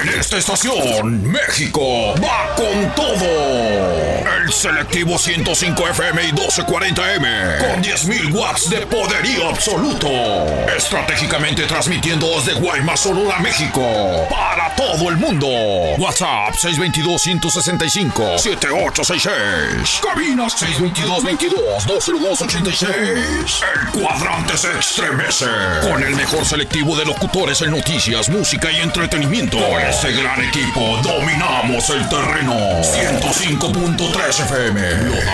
En esta estación, México va con todo. El selectivo 105 FM y 1240M con 10.000 watts de poderío absoluto. Estratégicamente transmitiendo desde Guaymas, Sonora, México para todo el mundo. WhatsApp 622-165-7866. Cabina 622-22-20286. El cuadrante se estremece con el mejor selectivo de locutores en noticias, música y entretenimiento. Con este gran equipo dominamos el terreno. 105.3 FM lo